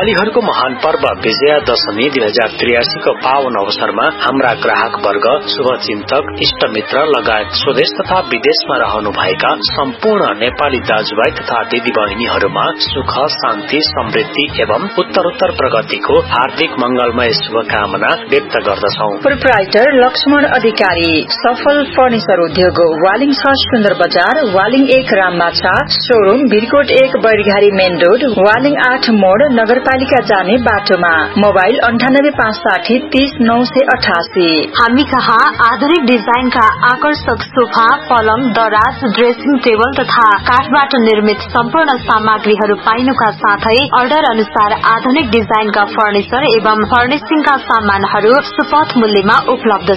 नेपालीहरूको महान पर्व विजयादशमी 2083 को पावन अवसरमा हाम्रा ग्राहक वर्ग, शुभचिन्तक, इष्टमित्र लगायत स्वदेश तथा विदेशमा रहनुभएका सम्पूर्ण नेपाली दाजुभाइ तथा दिदीबहिनीहरूमा सुख, शान्ति, समृद्धि एवं उत्तरोत्तर प्रगतिको हार्दिक मंगलमय शुभकामना व्यक्त गर्दछौ। प्रोप्राइटर लक्ष्मण अधिकारी, सफल फर्निचर उद्योग, वालिङ 6 सुन्दर बजार, Waling 1 राममाछा, showroom Bhirkot 1 बैरघारी main road, Waling 8 मोड़, नगरपालिका जाने बाटोमा। मोबाइल 9856 30 988। हामी कहाँ आधुनिक डिजाइनका आकर्षक सोफा, पलङ, दराज, ड्रेसिङ टेबल तथा काठबाट निर्मित सम्पूर्ण सामग्रीहरू पाइनुका साथै अर्डर अनुसार आधुनिक डिजाइनका फर्निचर एवं फर्निशिङका सामानहरू सुपथ मूल्यमा उपलब्ध